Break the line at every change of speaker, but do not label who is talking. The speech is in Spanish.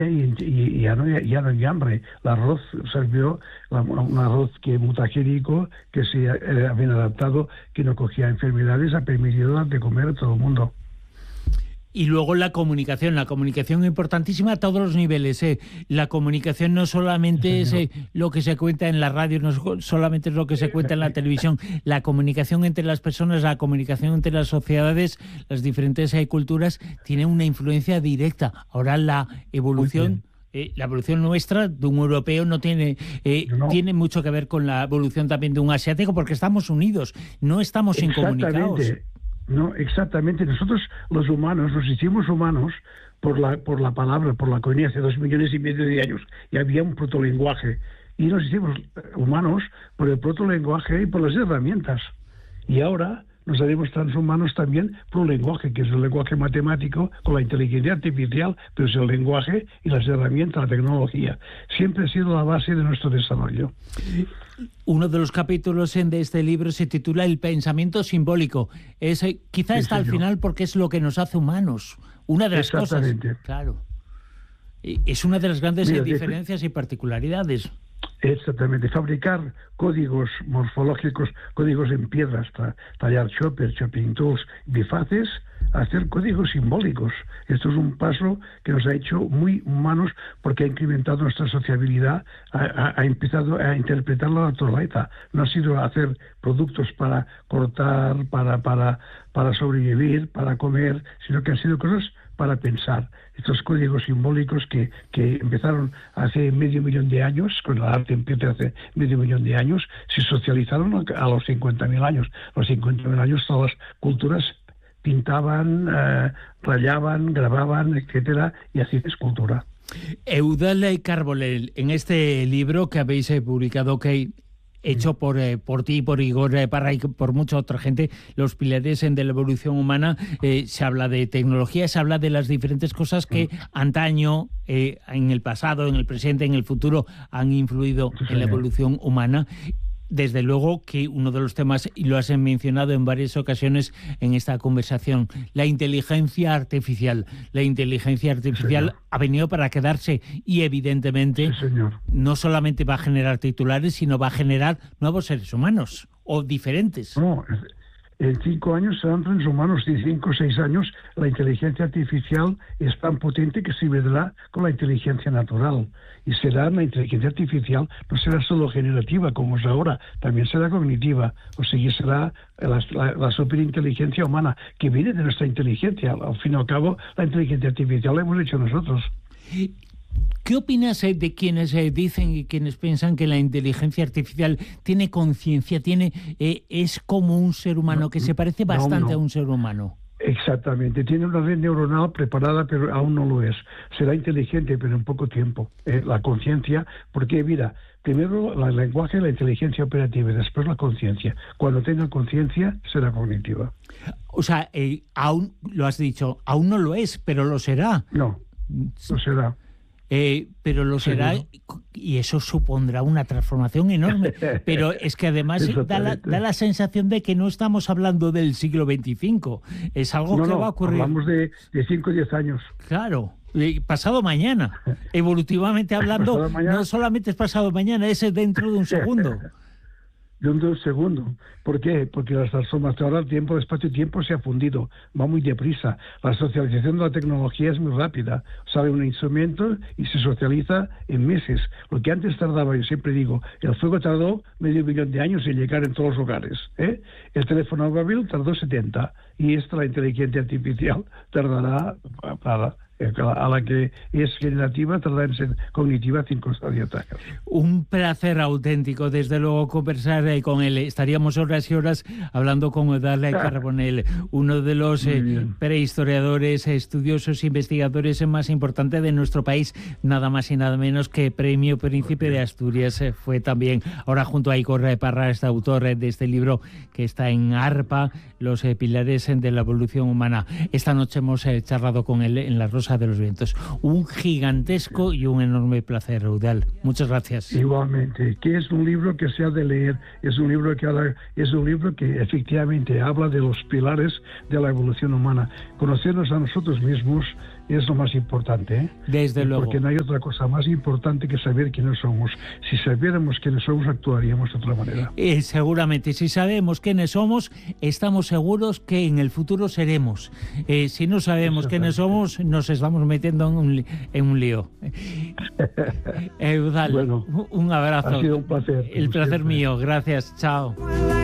y ya no hay hambre. El arroz sirvió, un arroz que mutagénico, que se era bien adaptado, que no cogía enfermedades, ha permitido dar de comer a todo el mundo.
Y luego la comunicación importantísima a todos los niveles. La comunicación no solamente es lo que se cuenta en la radio, no solamente es lo que se cuenta en la televisión. La comunicación entre las personas, la comunicación entre las sociedades, las diferentes culturas, tiene una influencia directa. Ahora la evolución nuestra de un europeo no tiene tiene mucho que ver con la evolución también de un asiático, porque estamos unidos, no estamos incomunicados.
No, exactamente. Nosotros, los humanos, nos hicimos humanos por la palabra, por la comunidad, hace 2,5 millones de años. Y había un protolenguaje. Y nos hicimos humanos por el protolenguaje y por las herramientas. Y ahora nos haremos transhumanos también por un lenguaje, que es el lenguaje matemático, con la inteligencia artificial, pero es el lenguaje y las herramientas, la tecnología. Siempre ha sido la base de nuestro desarrollo.
Uno de los capítulos de este libro se titula El pensamiento simbólico. Quizá está al final porque es lo que nos hace humanos. Una de las cosas. Claro. Es una de las grandes diferencias y particularidades.
Exactamente, fabricar códigos morfológicos, códigos en piedras, tallar chopping tools, bifaces, hacer códigos simbólicos. Esto es un paso que nos ha hecho muy humanos porque ha incrementado nuestra sociabilidad, ha empezado a interpretar la naturaleza. No ha sido hacer productos para cortar, para sobrevivir, para comer, sino que han sido cosas para pensar. Estos códigos simbólicos que empezaron hace 500.000 de años, con el arte empieza hace 500.000 de años, se socializaron a los 50.000 años. A los 50.000 años todas las culturas pintaban, rayaban, grababan, etcétera, y así es cultura.
Eudald Carbonell, en este libro que habéis publicado, que hecho por ti, por Igor Parra y por mucha otra gente, los pilares de la evolución humana, se habla de tecnología, se habla de las diferentes cosas que antaño, en el pasado, en el presente, en el futuro, han influido en la evolución humana. Desde luego que uno de los temas, y lo has mencionado en varias ocasiones en esta conversación, la inteligencia artificial. La inteligencia artificial ha venido para quedarse y evidentemente no solamente va a generar titulares, sino va a generar nuevos seres humanos o diferentes.
No, en 5 años serán transhumanos, y 5 o 6 años la inteligencia artificial es tan potente que se vendrá con la inteligencia natural. Y será la inteligencia artificial, no será solo generativa como es ahora, también será cognitiva. O sea, será la superinteligencia humana que viene de nuestra inteligencia. Al fin y al cabo, la inteligencia artificial la hemos hecho nosotros.
¿Qué opinas de quienes dicen y quienes piensan que la inteligencia artificial tiene conciencia, es como un ser humano, que se parece bastante a un ser humano?
Exactamente, tiene una red neuronal preparada, pero aún no lo es. Será inteligente, pero en poco tiempo. La conciencia, porque mira, primero el lenguaje, la inteligencia operativa y después la conciencia. Cuando tenga conciencia, será cognitiva.
O sea, aún, lo has dicho, aún no lo es, pero lo será.
No, lo será.
Pero lo será, y eso supondrá una transformación enorme. Pero es que además da la sensación de que no estamos hablando del siglo XXV. Es algo que va a ocurrir.
Hablamos de 5 o 10 años.
Claro, pasado mañana. Evolutivamente hablando, no solamente es pasado mañana, es dentro de un segundo.
De un segundo. ¿Por qué? Porque las transformaciones, ahora el tiempo, espacio y tiempo se ha fundido, va muy deprisa. La socialización de la tecnología es muy rápida. Sale un instrumento y se socializa en meses. Lo que antes tardaba, yo siempre digo, el fuego tardó 500.000 de años en llegar en todos los hogares. El teléfono móvil tardó 70. Y la inteligencia artificial tardará a la que es generativa, tardará en ser cognitiva 5 o 10 años.
Un placer auténtico, desde luego, conversar con él. Estaríamos horas y horas hablando con Eudald Carbonell, uno de los prehistoriadores, estudiosos, investigadores más importantes de nuestro país, nada más y nada menos que Premio Príncipe de Asturias fue también. Ahora junto a Igor Parra, este autor de este libro que está en ARPA, Los pilares de la evolución humana. Esta noche hemos charlado con él en La Rosa de los Vientos. Un gigantesco y un enorme placer, Eudald. Muchas gracias.
Igualmente, que es un libro que se ha de leer, es un libro que efectivamente habla de los pilares de la evolución humana. Conocernos a nosotros mismos es lo más importante, ¿eh?
Desde luego.
Porque no hay otra cosa más importante que saber quiénes somos. Si sabiéramos quiénes somos, actuaríamos de otra manera.
Seguramente, si sabemos quiénes somos, estamos seguros que en el futuro seremos. Si no sabemos quiénes somos, nos estamos metiendo en un lío. Eudal,
bueno,
un abrazo.
Ha sido un placer.
El placer mío. Gracias. Chao.